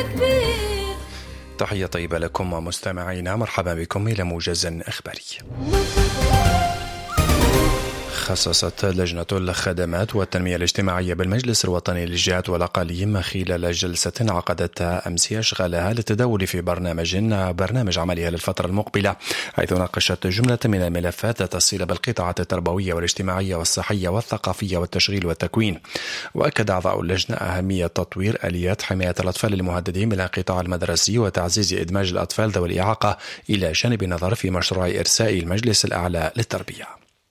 كبير. تحية طيبة لكم مستمعينا، مرحبا بكم إلى موجز إخباري. خصصت لجنة الخدمات والتنمية الاجتماعية بالمجلس الوطني للجهات والأقاليم خلال جلسة عقدتها أمس أشغالها للتداول في برنامج عملها للفترة المقبلة، حيث ناقشت جملة من الملفات ذات الصلة بالقطاعات التربوية والاجتماعية والصحية والثقافية والتشغيل والتكوين. وأكد أعضاء اللجنة أهمية تطوير آليات حماية الأطفال المهددين من القطاع المدرسي وتعزيز إدماج الأطفال ذوي الإعاقة إلى جانب النظر في مشروع إرساء المجلس الأعلى للتربية.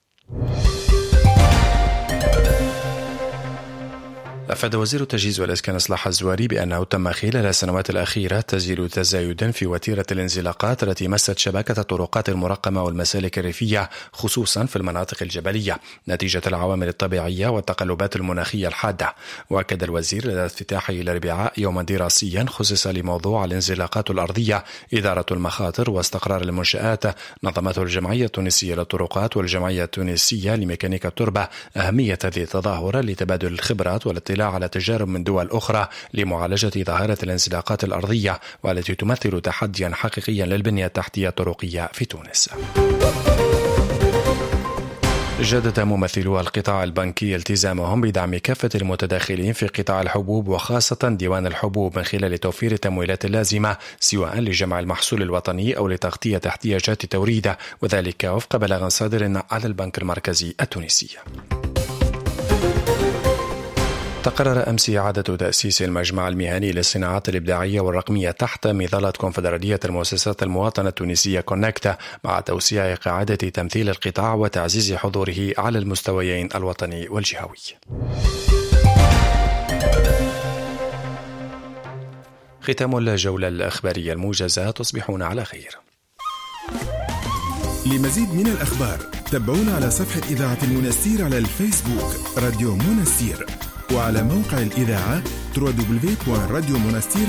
أفاد وزير التجهيز والإسكان إصلاح الزواري بأنه تم خلال السنوات الأخيرة تسجيل تزايد في وتيرة الانزلاقات التي مست شبكة الطرقات المرقمة والمسالك الريفية خصوصا في المناطق الجبلية نتيجة العوامل الطبيعية والتقلبات المناخية الحادة. وأكد الوزير لدى افتتاحه الأربعاء يوما دراسيا خصص لموضوع الانزلاقات الأرضية إدارة المخاطر واستقرار المنشآت نظمته الجمعية التونسية للطرقات والجمعية التونسية لميكانيكا التربة أهمية هذه التظاهرة لتبادل الخبرات والاطلاع على تجارب من دول أخرى لمعالجة ظاهرة الانزلاقات الأرضية والتي تمثل تحديا حقيقيا للبنية التحتية الطرقية في تونس. جدد ممثلو القطاع البنكي التزامهم بدعم كافة المتداخلين في قطاع الحبوب وخاصة ديوان الحبوب من خلال توفير التمويلات اللازمة سواء لجمع المحصول الوطني أو لتغطية احتياجات توريده، وذلك وفق بلاغ صادر على البنك المركزي التونسي. تقرر أمس إعادة تأسيس المجمع المهني للصناعات الإبداعية والرقمية تحت مظلة كونفدرالية المؤسسات المواطنة التونسية كونكتا، مع توسيع قاعدة تمثيل القطاع وتعزيز حضوره على المستويين الوطني والجهوي. ختام الجولة الإخبارية الموجزة، تصبحون على خير. لمزيد من الأخبار تابعونا على صفحة إذاعة المنستير على الفيسبوك راديو منستير، وعلى موقع الإذاعة www.radiomonastir.com.